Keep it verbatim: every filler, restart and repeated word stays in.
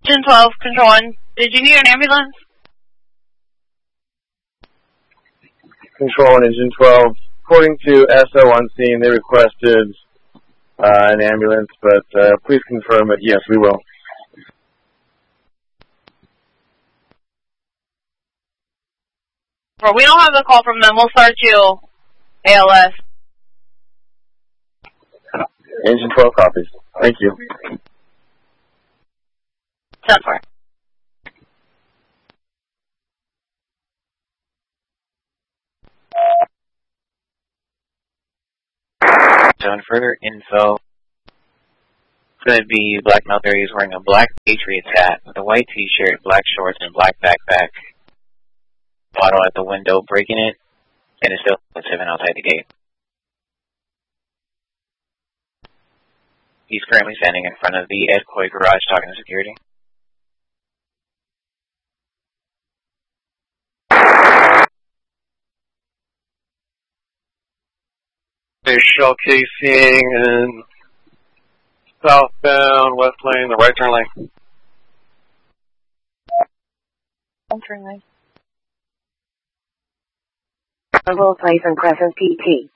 ten twelve, Control one. Did you need an ambulance? Control one, Engine twelve. According to S O on scene, they requested uh, an ambulance, but uh, please confirm it. Yes, we will. Well, we don't have the call from them. We'll start you A L S. Engine twelve copies. Thank you. ten four. So in further info, it's going to be black military. He's wearing a black Patriots hat with a white t-shirt, black shorts, and black backpack. Bottle at the window, breaking it, and is still seven outside the gate. He's currently standing in front of the Ed Coy garage talking to security. A shell casing in southbound west lane, the right turn lane. Right turn lane. Control place on Crescent P T.